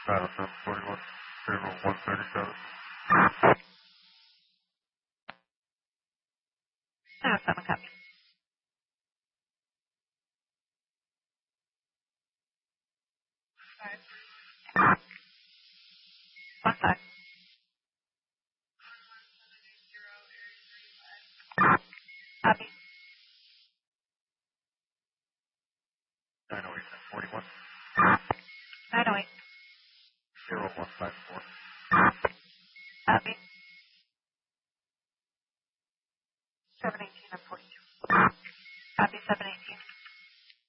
Madison 41, April 137. 7 copy. 1 5. Copy. 908 41, 908. 0154.